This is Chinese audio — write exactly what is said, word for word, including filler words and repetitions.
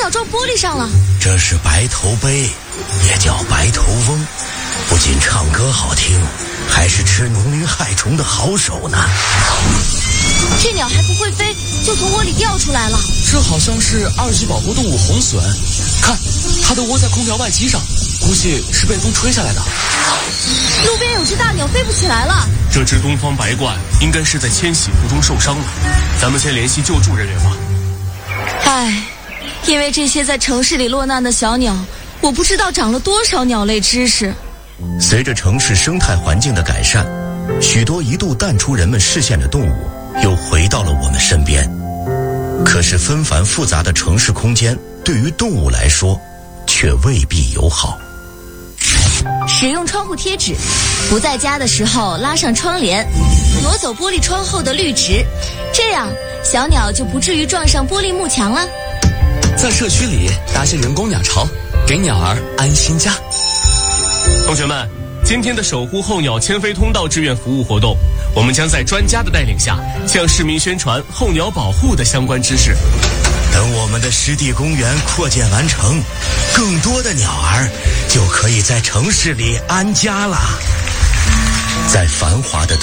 鸟撞玻璃上了。 这是白头杯，也叫白头翁，不仅唱歌好听，还是吃农林害虫的好手呢。 这鸟还不会飞，就从窝里掉出来了。 这好像是二级保护动物红隼，看，它都窝在空调外机上，估计是被风吹下来的。 路边有只大鸟飞不起来了。 这只东方白鹳应该是在迁徙途中受伤了，咱们先联系救助人员吧。 唉，因为这些在城市里落难的小鸟，我不知道长了多少鸟类知识。 随着城市生态环境的改善，许多一度淡出人们视线的动物又回到了我们身边。可是纷繁复杂的城市空间对于动物来说却未必友好。 使用窗户贴纸，不在家的时候拉上窗帘，挪走玻璃窗后的绿植，这样小鸟就不至于撞上玻璃幕墙了。 在社区里搭些人工鸟巢，给鸟儿安心家。 同学们，今天的守护候鸟迁飞通道志愿服务活动，我们将在专家的带领下向市民宣传候鸟保护的相关知识。 等我们的湿地公园扩建完成，更多的鸟儿就可以在城市里安家了。在繁华的